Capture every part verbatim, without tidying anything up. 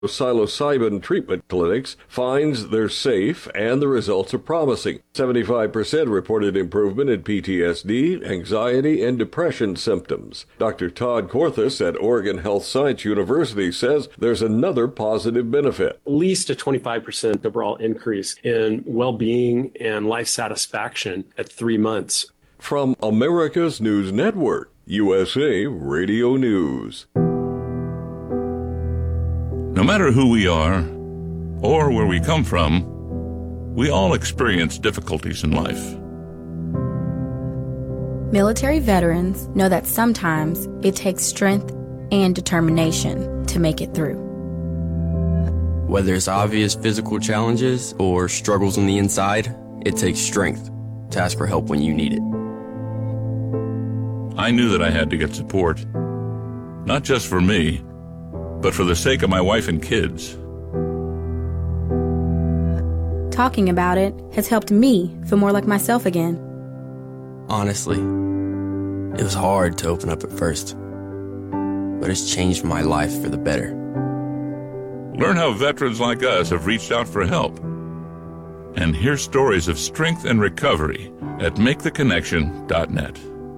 psilocybin treatment clinics finds they're safe and the results are promising. seventy-five percent reported improvement in P T S D, anxiety, and depression symptoms. Doctor Todd Korthus at Oregon Health Science University says there's another positive benefit. At least a twenty-five percent overall increase in well-being and life satisfaction at three months. From America's News Network, U S A Radio News. No matter who we are or where we come from, we all experience difficulties in life. Military veterans know that sometimes it takes strength and determination to make it through. Whether it's obvious physical challenges or struggles on the inside, it takes strength to ask for help when you need it. I knew that I had to get support, not just for me, but for the sake of my wife and kids. Talking about it has helped me feel more like myself again. Honestly, it was hard to open up at first, but it's changed my life for the better. Learn how veterans like us have reached out for help. And hear stories of strength and recovery at make the connection dot net.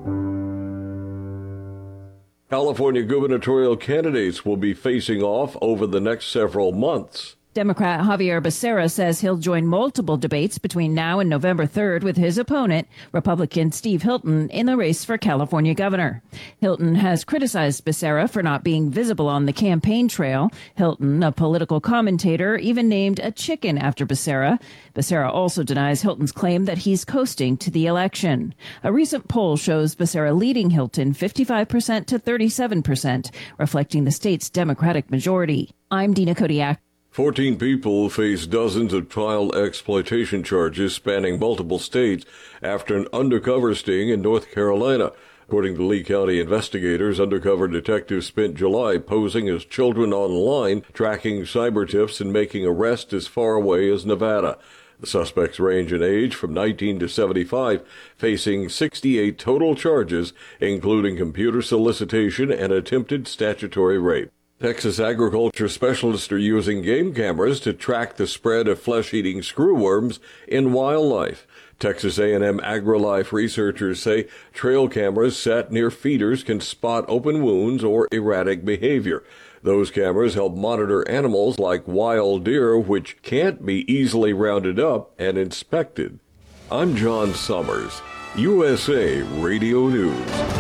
California gubernatorial candidates will be facing off over the next several months. Democrat Javier Becerra says he'll join multiple debates between now and November third with his opponent, Republican Steve Hilton, in the race for California governor. Hilton has criticized Becerra for not being visible on the campaign trail. Hilton, a political commentator, even named a chicken after Becerra. Becerra also denies Hilton's claim that he's coasting to the election. A recent poll shows Becerra leading Hilton fifty-five percent to thirty-seven percent, reflecting the state's Democratic majority. I'm Dina Kodiak. Fourteen people face dozens of child exploitation charges spanning multiple states after an undercover sting in North Carolina. According to Lee County investigators, undercover detectives spent July posing as children online, tracking cyber tips and making arrests as far away as Nevada. The suspects range in age from nineteen to seventy-five, facing sixty-eight total charges, including computer solicitation and attempted statutory rape. Texas agriculture specialists are using game cameras to track the spread of flesh-eating screwworms in wildlife. Texas A and M AgriLife researchers say trail cameras set near feeders can spot open wounds or erratic behavior. Those cameras help monitor animals like wild deer, which can't be easily rounded up and inspected. I'm John Summers, U S A Radio News.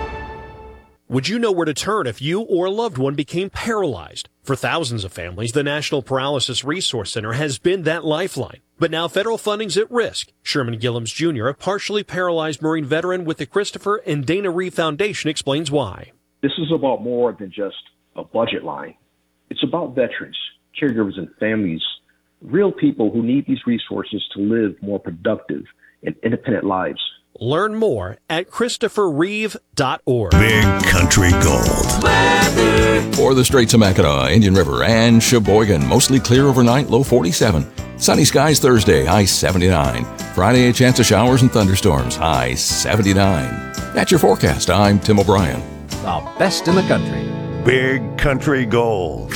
Would you know where to turn if you or a loved one became paralyzed? For thousands of families, the National Paralysis Resource Center has been that lifeline. But now federal funding's at risk. Sherman Gillums Junior, a partially paralyzed Marine veteran with the Christopher and Dana Reeve Foundation, explains why. This is about more than just a budget line. It's about veterans, caregivers, and families, real people who need these resources to live more productive and independent lives. Learn more at christopher reeve dot org. Big Country Gold. For the Straits of Mackinac, Indian River, and Sheboygan, mostly clear overnight, low forty-seven. Sunny skies Thursday, high seventy-nine. Friday, a chance of showers and thunderstorms, high seventy-nine. That's your forecast. I'm Tim O'Brien. The best in the country. Big Country Gold.